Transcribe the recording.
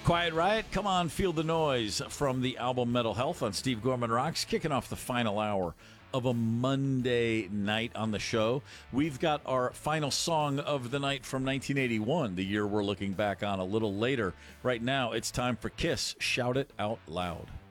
Quiet Riot, Come On, Feel the Noise from the album Metal Health on Steve Gorman Rocks, kicking off the final hour of a Monday night on the show. We've got our final song of the night from 1981, the year we're looking back on a little later. Right now, it's time for Kiss, Shout It Out Loud.